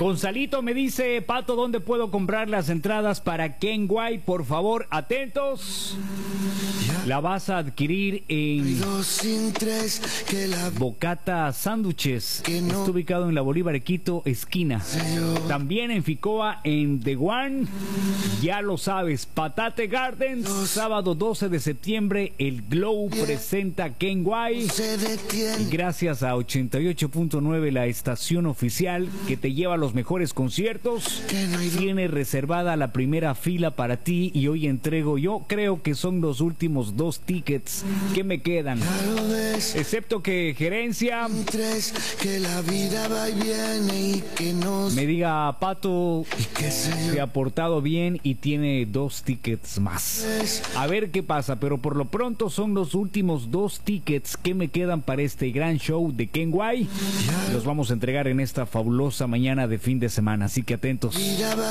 Gonzalito me dice, Pato, ¿dónde puedo comprar las entradas para Ken White? Por favor, atentos. La vas a adquirir en Bocata Sándwiches. Está ubicado en la Bolívar Quito, esquina. También en Ficoa, en The One. Ya lo sabes, Patate Gardens. Sábado 12 de septiembre, el Glow presenta Ken White. Y gracias a 88.9, la estación oficial que te lleva a los mejores conciertos, tiene reservada la primera fila para ti. Y hoy entrego, yo creo que son los últimos 2 tickets que me quedan, excepto que gerencia me diga, Pato se ha portado bien y tiene 2 tickets más. A ver qué pasa, pero por lo pronto son los últimos 2 tickets que me quedan para este gran show de Ken White. Los vamos a entregar en esta fabulosa mañana de fin de semana, así que atentos.